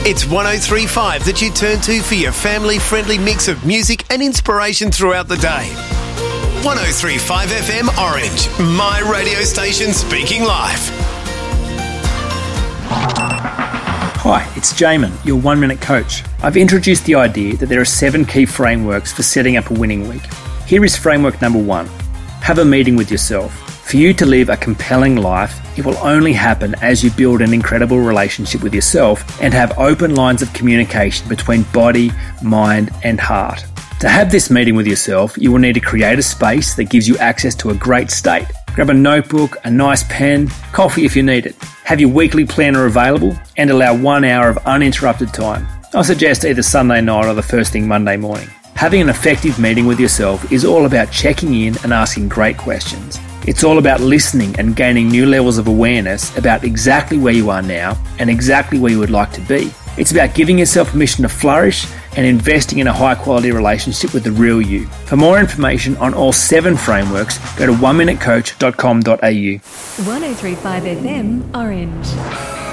It's 103.5 that you turn to for your family-friendly mix of music and inspiration throughout the day. 103.5 FM Orange, my radio station speaking live. Hi, it's Jamin, your 1 Minute Coach. I've introduced the idea that there are 7 key frameworks for setting up a winning week. Here is framework number 1. Have a meeting with yourself. For you to live a compelling life, it will only happen as you build an incredible relationship with yourself and have open lines of communication between body, mind, and heart. To have this meeting with yourself, you will need to create a space that gives you access to a great state. Grab a notebook, a nice pen, coffee if you need it. Have your weekly planner available and allow 1 hour of uninterrupted time. I suggest either Sunday night or the first thing Monday morning. Having an effective meeting with yourself is all about checking in and asking great questions. It's all about listening and gaining new levels of awareness about exactly where you are now and exactly where you would like to be. It's about giving yourself permission to flourish and investing in a high-quality relationship with the real you. For more information on all 7 frameworks, go to oneminutecoach.com.au. 103.5 FM Orange.